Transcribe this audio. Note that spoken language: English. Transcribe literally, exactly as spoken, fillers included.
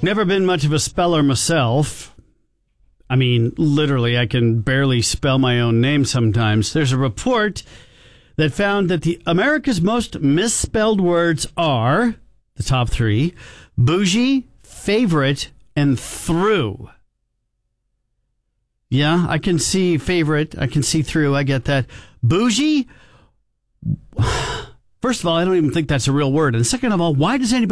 Never been much of a speller myself. I mean, literally, I can barely spell my own name sometimes. There's a report that found that the America's most misspelled words are, the top three, bougie, favorite, and through. Yeah, I can see favorite. I can see through. I get that. Bougie? First of all, I don't even think that's a real word. And second of all, why does anybody